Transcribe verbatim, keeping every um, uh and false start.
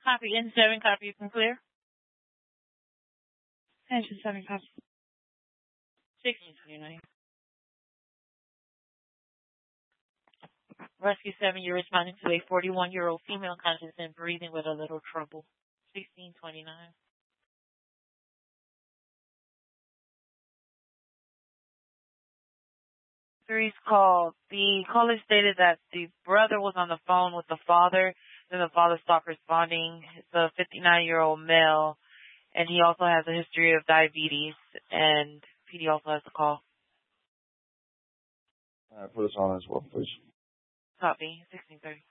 Copy N seven, copy you can clear. Engine seven, copy. sixteen twenty-nine. Rescue seven, you're responding to a forty-one-year-old female conscious and breathing with a little trouble. sixteen twenty-nine. Three's call. The caller stated that the brother was on the phone with the father. Then the father stopped responding. It's a fifty-nine-year-old male, and he also has a history of diabetes, and P D also has a call. All right, put us on as well, please. Copy. sixteen thirty.